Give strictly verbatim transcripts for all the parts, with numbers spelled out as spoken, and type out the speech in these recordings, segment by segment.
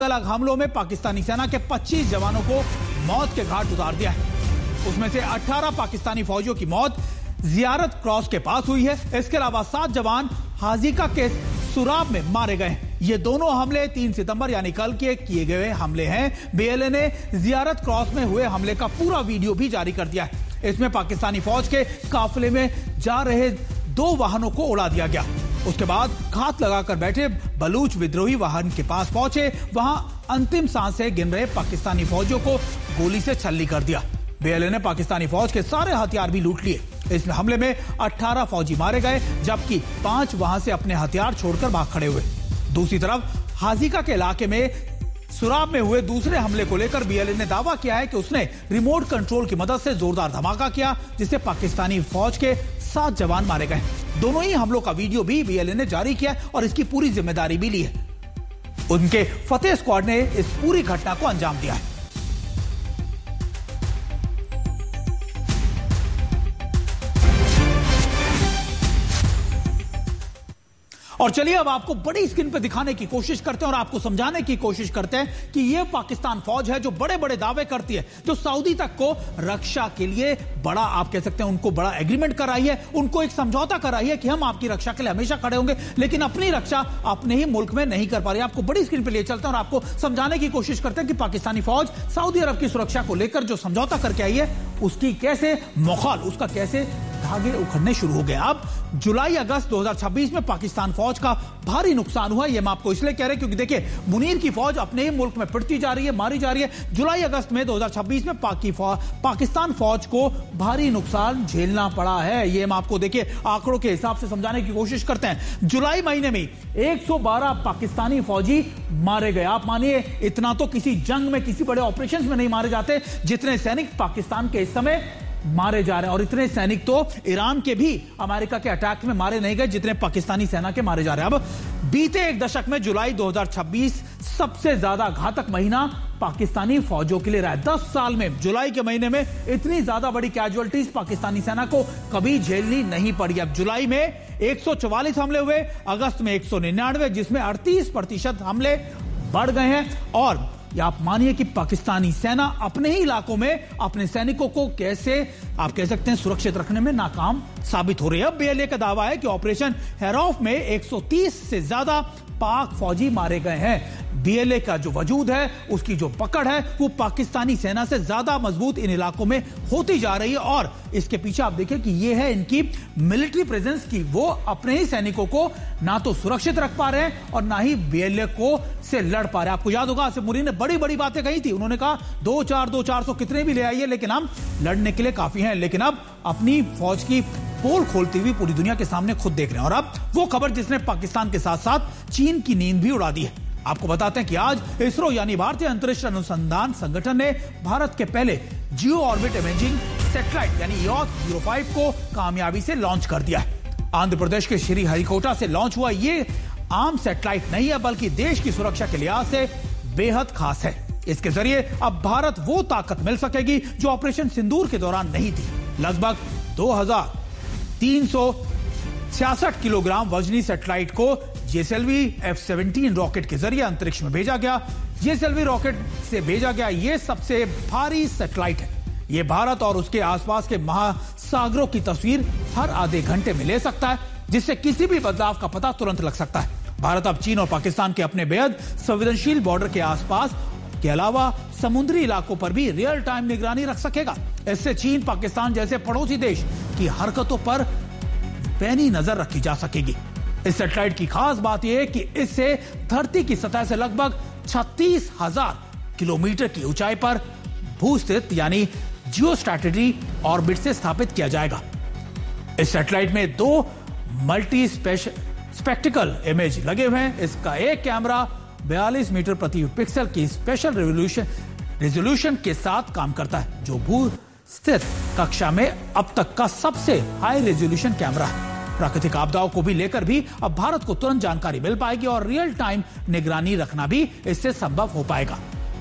अलग हमलों में पाकिस्तानी सेना के पच्चीस जवानों को मौत के घाट उतार दिया है। उसमें से अठारह पाकिस्तानी फौजियों की मौत जियारत क्रॉस के पास हुई है। इसके अलावा सात जवान हाजिका के सुराब में मारे गए। ये दोनों हमले तीन सितंबर यानी कल के किए गए हमले हैं। बीएलए ने जियारत क्रॉस में हुए हमले का पूरा वीडियो भी जारी कर दिया है। इसमें पाकिस्तानी फौज के काफिले में जा रहे दो वाहनों को उड़ा दिया गया। उसके बाद घात लगाकर बैठे बलूच विद्रोही वाहन के पास पहुंचे। वहां अंतिम सांसें गिन रहे पाकिस्तानी फौजियों को गोली से छल्ली कर दिया। बीएलए ने पाकिस्तानी फौज के सारे हथियार भी लूट लिए। इस हमले में अठारह फौजी मारे गए, जबकि पांच वहां से अपने हथियार छोड़कर भाग खड़े हुए। दूसरी तरफ हाजिका के इलाके में सुराब में हुए दूसरे हमले को लेकर बीएलए ने दावा किया है कि उसने रिमोट कंट्रोल की मदद से जोरदार धमाका किया, जिससे पाकिस्तानी फौज के सात जवान मारे गए। दोनों ही हमलों का वीडियो भी बीएलए ने जारी किया और इसकी पूरी जिम्मेदारी भी ली है। उनके फतेह स्क्वाड ने इस पूरी घटना को अंजाम दिया है। और चलिए अब आपको बड़ी स्क्रीन पे दिखाने की कोशिश करते हैं और आपको समझाने की कोशिश करते हैं कि यह पाकिस्तान फौज है जो बड़े बड़े दावे करती है, जो सऊदी तक को रक्षा के लिए बड़ा, आप कह सकते हैं, उनको बड़ा एग्रीमेंट कराई है, उनको एक समझौता कराई है कि हम आपकी रक्षा के लिए हमेशा खड़े होंगे, लेकिन अपनी रक्षा अपने ही मुल्क में नहीं कर पा रही। आपको बड़ी स्क्रीन पर ले चलते हैं और आपको समझाने की कोशिश करते हैं कि पाकिस्तानी फौज सऊदी अरब की सुरक्षा को लेकर जो समझौता करके आई है, उसकी कैसे मौखाल, उसका कैसे धागे उखड़ने शुरू हो गए। अब जुलाई अगस्त दो हज़ार छब्बीस में पाकिस्तान फौज का भारी नुकसान हुआ। यह मैं आपको इसलिए कह रहे क्योंकि देखिए, मुनीर की फौज अपने ही मुल्क में पिटती जा रही है, मारी जा रही है। जुलाई अगस्त में दो हज़ार छब्बीस में पाकि फौ, पाकिस्तान फौज को भारी नुकसान झेलना पड़ा है। यह मैं आपको देखिए आंकड़ों के हिसाब से समझाने की कोशिश करते हैं। जुलाई महीने में एक सौ बारह पाकिस्तानी फौजी मारे गए। आप मानिए, इतना तो किसी जंग में, किसी बड़े ऑपरेशन में नहीं मारे जाते जितने सैनिक पाकिस्तान के इस समय मारे जा रहे हैं। और इतने सैनिक तो ईरान के भी अमेरिका के अटैक में मारे नहीं गए जितने पाकिस्तानी सेना के मारे जा रहे हैं। अब बीते एक दशक में जुलाई दो हज़ार छब्बीस सबसे ज्यादा घातक महीना पाकिस्तानी फौजों के लिए रहा है। दस साल में जुलाई के महीने में इतनी ज्यादा बड़ी कैजुअल्टीज पाकिस्तानी सेना को कभी झेलनी नहीं पड़ी। अब जुलाई में एक सौ चौवालीस हमले हुए, अगस्त में एक सौ निन्यानवे, जिसमें अड़तीस प्रतिशत हमले बढ़ गए हैं। और या आप मानिए कि पाकिस्तानी सेना अपने ही इलाकों में अपने सैनिकों को कैसे, आप कह सकते हैं, सुरक्षित रखने में नाकाम साबित हो रही है। अब बीएलए का दावा है कि ऑपरेशन हेरौफ में एक सौ तीस से ज्यादा पाक फौजी मारे गए हैं। बीएलए का जो वजूद है, उसकी जो पकड़ है, वो पाकिस्तानी सेना से ज्यादा मजबूत इन इलाकों में होती जा रही है। और इसके पीछे आप देखें कि ये है इनकी मिलिट्री प्रेजेंस की वो अपने ही सैनिकों को ना तो सुरक्षित रख पा रहे हैं और ना ही बीएलए को से लड़ पा रहे हैं। आपको याद होगा, आसिफ मुनीर ने बड़ी बड़ी बातें कही थी। उन्होंने कहा दो चार दो चार सौ कितने भी ले आइए, लेकिन हम लड़ने के लिए काफी हैं। लेकिन अब अपनी फौज की पोल खोलती हुई पूरी दुनिया के सामने खुद देख रहे हैं। और अब वो खबर जिसने पाकिस्तान के साथ साथ चीन की नींद भी उड़ा दी है। आपको बताते हैं कि आज इसरो यानी भारतीय अंतरिक्ष अनुसंधान संगठन ने भारत के पहले जियो ऑर्बिट इमेजिंग सैटेलाइट यानी ई ओ एस ज़ीरो फाइव को कामयाबी से लॉन्च कर दिया है। आंध्र प्रदेश के श्रीहरिकोटा से लॉन्च हुआ ये आम सैटेलाइट नहीं है, बल्कि देश की सुरक्षा के लिहाज से बेहद खास है। इसके जरिए अब भारत वो ताकत मिल सकेगी जो ऑपरेशन सिंदूर के दौरान नहीं थी। लगभग दो हजार तीन सौ छियासठ किलोग्राम वजनी सैटेलाइट को जेएसएलवी एफ सेवनटीन रॉकेट के जरिए अंतरिक्ष में भेजा गया। जेएसएलवी रॉकेट से भेजा गया यह सबसे भारी सैटेलाइट है। यह भारत और उसके आसपास के महासागरों की तस्वीर हर आधे घंटे में ले सकता है, जिससे किसी भी बदलाव का पता तुरंत लग सकता है। भारत अब चीन और पाकिस्तान के अपने बेहद संवेदनशील बॉर्डर के आसपास के अलावा समुद्री इलाकों पर भी रियल टाइम निगरानी रख सकेगा। इससे चीन, पाकिस्तान जैसे पड़ोसी देश की हरकतों पर पैनी नजर रखी जा सकेगी। इस सैटेलाइट की खास बात यह है कि इससे धरती की सतह से लगभग छत्तीस हजार किलोमीटर की ऊंचाई पर भूस्थित यानी जियोस्ट्रैटेजी ऑर्बिट से स्थापित किया जाएगा। इस सैटेलाइट में दो मल्टी स्पेक्टिकल इमेज लगे हुए हैं। इसका एक कैमरा बयालीस मीटर प्रति पिक्सल की स्पेशल रेजोल्यूशन रेजोल्यूशन के साथ काम करता है, जो भू स्थित कक्षा में अब तक का सबसे हाई रेजोल्यूशन कैमरा है। प्राकृतिक आपदाओं को भी लेकर भी अब भारत को तुरंत जानकारी मिल पाएगी और रियल टाइम निगरानी रखना भी इससे संभव हो पाएगा।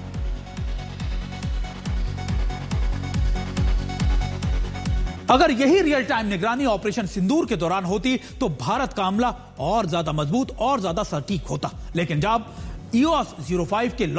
अगर यही रियल टाइम निगरानी ऑपरेशन सिंदूर के दौरान होती तो भारत का हमला और ज्यादा मजबूत और ज्यादा सटीक होता। लेकिन जब ईओएस ज़ीरो फाइव के